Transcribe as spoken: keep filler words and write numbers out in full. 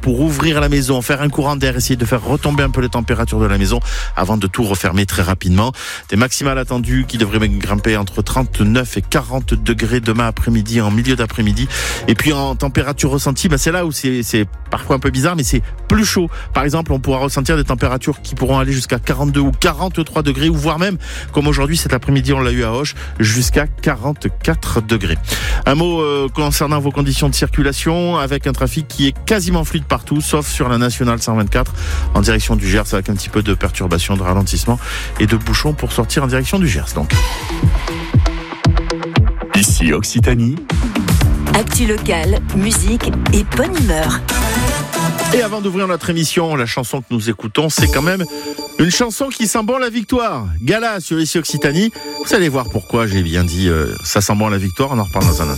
pour ouvrir la maison, faire un courant d'air, essayer de faire retomber un peu les températures de la maison avant de tout refermer très rapidement. Des maximales attendues qui devraient grimper entre trente-neuf et quarante degrés demain après-midi, en milieu d'après-midi. Et puis en température ressentie, bah c'est là où c'est, c'est parfois un peu bizarre, mais c'est plus chaud. Par exemple, on pourra ressentir des températures qui pourront aller jusqu'à quarante-deux ou quarante-trois degrés, ou voire même, comme aujourd'hui cet après-midi on l'a eu à Auch, jusqu'à quarante-quatre degrés. Un mot euh, concernant vos conditions de circulation, avec un trafic qui est quasiment fluide partout, sauf sur la nationale cent vingt-quatre en direction du Gers, avec un petit peu de perturbation, de ralentissement et de bouchons pour sortir en direction du Gers. Donc. Ici Occitanie. Actu locale, musique et bonne humeur. Et avant d'ouvrir notre émission, la chanson que nous écoutons, c'est quand même une chanson qui sent bon la victoire. Gala sur Ici Occitanie. Vous allez voir pourquoi j'ai bien dit euh, ça sent bon la victoire. On en reparle dans un instant.